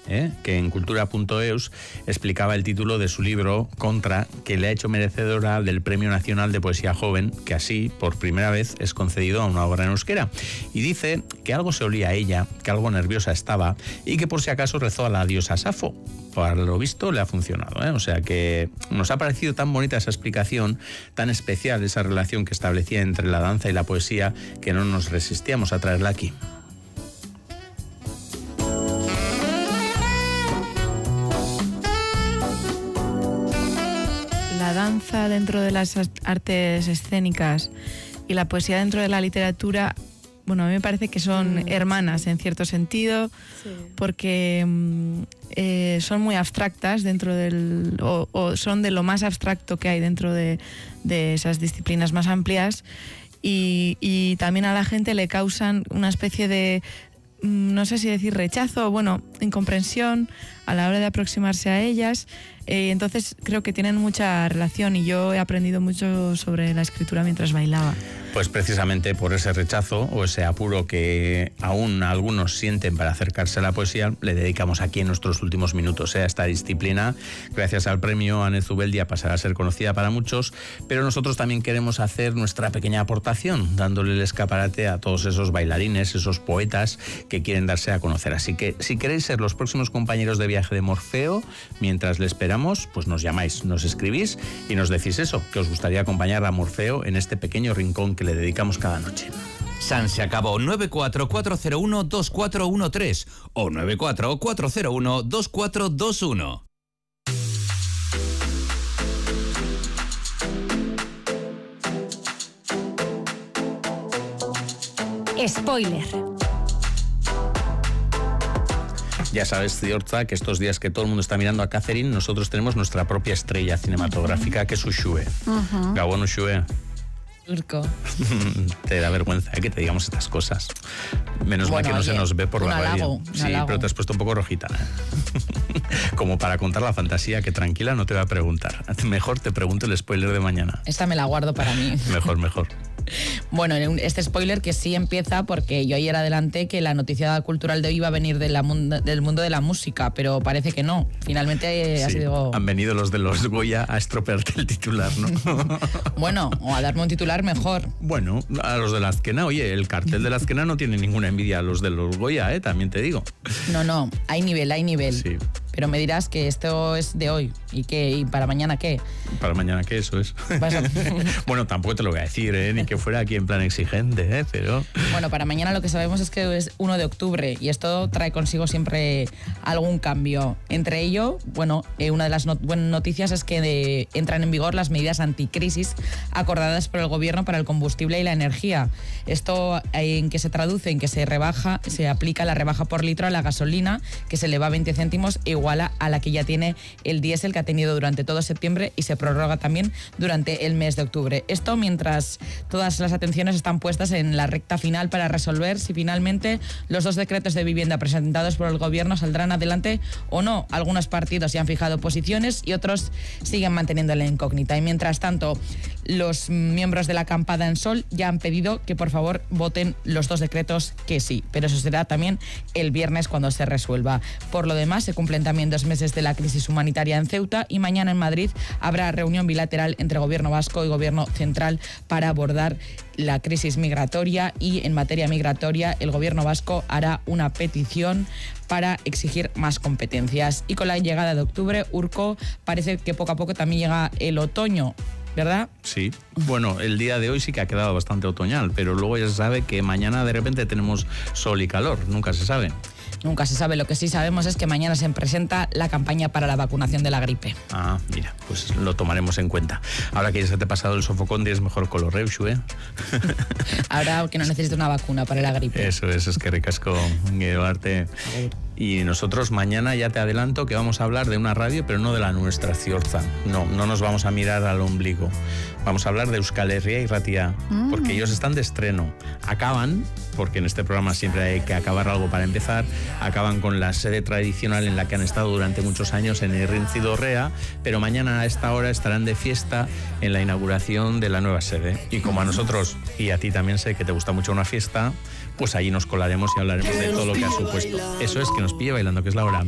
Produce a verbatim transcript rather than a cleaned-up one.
¿eh? que en cultura punto eus explicaba el título de su libro Contra, que le ha hecho merecedora del Premio Nacional de Poesía Joven, que así, por primera vez, es concedido a una obra en euskera. Y dice que algo se olía a ella, que algo nerviosa estaba y que por si acaso rezó a la diosa Safo. Por lo visto le ha funcionado, ¿eh? O sea que nos ha parecido tan bonita esa explicación, tan especial esa relación que establecía entre la danza y la poesía, que no nos resistíamos a traerla aquí. La danza dentro de las artes escénicas y la poesía dentro de la literatura, bueno, a mí me parece que son mm. hermanas en cierto sentido, sí. porque eh, son muy abstractas dentro del, o, o son de lo más abstracto que hay dentro de, de esas disciplinas más amplias, y, y también a la gente le causan una especie de, no sé si decir rechazo, o bueno, incomprensión a la hora de aproximarse a ellas. Eh, entonces creo que tienen mucha relación y yo he aprendido mucho sobre la escritura mientras bailaba. Pues precisamente por ese rechazo o ese apuro que aún algunos sienten para acercarse a la poesía, le dedicamos aquí en nuestros últimos minutos a esta disciplina. Gracias al premio, Ane Zubeldia pasará a ser conocida para muchos, pero nosotros también queremos hacer nuestra pequeña aportación, dándole el escaparate a todos esos bailarines, esos poetas que quieren darse a conocer. Así que si queréis ser los próximos compañeros de viaje de Morfeo, mientras le esperamos, pues nos llamáis, nos escribís y nos decís eso, que os gustaría acompañar a Morfeo en este pequeño rincón que le dedicamos cada noche. San se acabó nueve cuatro cuatro cero uno dos cuatro uno tres o nueve cuatro cuatro cero uno dos cuatro dos uno. Spoiler. Ya sabes, Ziorza, que estos días que todo el mundo está mirando a Catherine, nosotros tenemos nuestra propia estrella cinematográfica, que es Uxue. Uh-huh. Gabón, Uxue. Urco. Te da vergüenza, ¿eh?, que te digamos estas cosas. Menos bueno, mal que no oye, se nos ve por la radio. Sí, halago. pero te has puesto un poco rojita, ¿eh? Como para contar la fantasía, que tranquila no te voy a preguntar. Mejor te pregunto el spoiler de mañana. Esta me la guardo para mí. Mejor, mejor. Bueno, este spoiler que sí empieza porque yo ayer adelanté que la noticia cultural de hoy iba a venir de la mund- del mundo de la música, pero parece que no. Finalmente sí, ha sido... han venido los de los Goya a estropearte el titular, ¿no? Bueno, o a darme un titular mejor. Bueno, a los de la Azquena, oye, el cartel de la Azquena no tiene ninguna envidia a los de los Goya, ¿eh? También te digo. No, no, hay nivel, hay nivel. Sí. Pero me dirás que esto es de hoy y que y para mañana qué. Para mañana qué, eso es. Bueno, tampoco te lo voy a decir, ¿eh? Ni que fuera aquí en plan exigente, ¿eh? Pero... Bueno, para mañana lo que sabemos es que es uno de octubre y esto trae consigo siempre algún cambio. Entre ello, bueno, eh, una de las not- buenas noticias es que de, entran en vigor las medidas anticrisis acordadas por el gobierno para el combustible y la energía. Esto eh, en que se traduce en que se rebaja, se aplica la rebaja por litro a la gasolina, que se eleva veinte céntimos, igual a la que ya tiene el diésel, que ha tenido durante todo septiembre y se prorroga también durante el mes de octubre. Esto mientras todas las atenciones están puestas en la recta final para resolver si finalmente los dos decretos de vivienda presentados por el gobierno saldrán adelante o no. Algunos partidos ya han fijado posiciones y otros siguen manteniendo la incógnita. Y mientras tanto, los miembros de la acampada en Sol ya han pedido que por favor voten los dos decretos que sí, pero eso será también el viernes cuando se resuelva. Por lo demás, se cumplen también dos meses de la crisis humanitaria en Ceuta y mañana en Madrid habrá reunión bilateral entre Gobierno vasco y Gobierno central para abordar la crisis migratoria, y en materia migratoria el Gobierno vasco hará una petición para exigir más competencias. Y con la llegada de octubre, Urco, parece que poco a poco también llega el otoño, ¿verdad? Sí, bueno, el día de hoy sí que ha quedado bastante otoñal, pero luego ya se sabe que mañana de repente tenemos sol y calor, nunca se sabe. Nunca se sabe. Lo que sí sabemos es que mañana se presenta la campaña para la vacunación de la gripe. Ah, mira, pues lo tomaremos en cuenta. Ahora que ya se te ha pasado el sofocón, tienes mejor color Reuxu, ¿eh? Ahora que no necesito una vacuna para la gripe. Eso es, es que ricasco llevarte. Y nosotros mañana ya te adelanto que vamos a hablar de una radio, pero no de la nuestra, Ziorza. No, no nos vamos a mirar al ombligo. Vamos a hablar de Euskal Herria y Ratia, mm. porque ellos están de estreno. Acaban, porque en este programa siempre hay que acabar algo para empezar, acaban con la sede tradicional en la que han estado durante muchos años en Errintzidorrea, pero mañana a esta hora estarán de fiesta en la inauguración de la nueva sede. Y como a nosotros, y a ti también sé que te gusta mucho una fiesta, pues allí nos colaremos y hablaremos de todo lo que ha supuesto. Eso es, que nos pille bailando, que es la hora.